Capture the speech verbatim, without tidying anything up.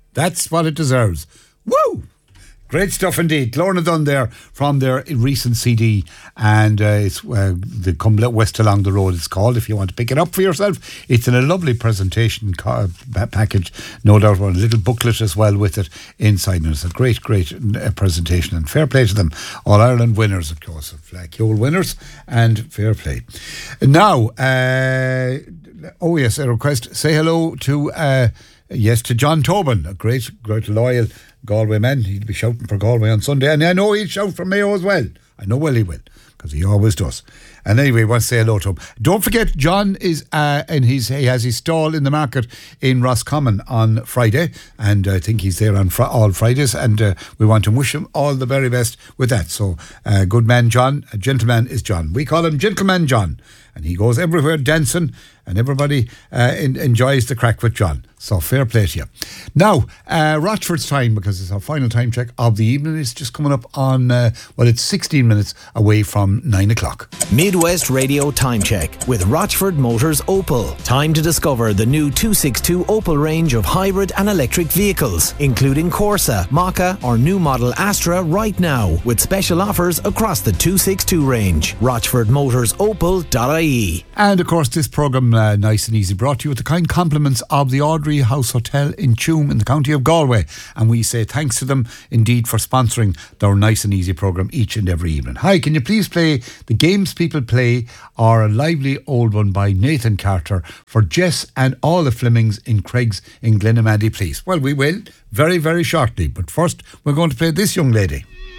That's what it deserves. Woo! Great stuff indeed. Lorna Dunn there from their recent C D, and uh, it's uh, the Come West Along the Road it's called, if you want to pick it up for yourself. It's in a lovely presentation co- package, no doubt, one little booklet as well with it inside, and it's a great, great uh, presentation, and fair play to them. All Ireland winners, of course, of uh, Kjol winners, and fair play. Now, uh, oh yes, a request, say hello to, uh, yes, to John Tobin, a great, great loyal Galway man. He'll be shouting for Galway on Sunday, and I know he'll shout for Mayo as well. I know well he will, because he always does. And anyway, I want to say hello to him. Don't forget, John is uh, in his he has his stall in the market in Roscommon on Friday, and I think he's there on fr- all Fridays, and uh, we want to wish him all the very best with that. So, uh, good man John, a gentleman is John. We call him Gentleman John, and he goes everywhere dancing, and everybody uh, in, enjoys the crack with John. So fair play to you. Now, uh, Rochford's time, because it's our final time check of the evening, is just coming up on, uh, well, it's sixteen minutes away from nine o'clock. Midwest Radio Time Check with Rochford Motors Opel. Time to discover the new two sixty-two Opel range of hybrid and electric vehicles, including Corsa, Maka or new model Astra right now, with special offers across the two sixty-two range. rochford motors opel dot I E. And of course, this programme, uh, nice and easy, brought to you with the kind compliments of the Audrey House Hotel in Tuam in the county of Galway, and we say thanks to them indeed for sponsoring our nice and easy programme each and every evening. Hi, can you please play The Games People Play, or a lively old one by Nathan Carter for Jess and all the Flemings in Craigs in Glenamaddy, please? Well, we will very very shortly, but first we're going to play this young lady.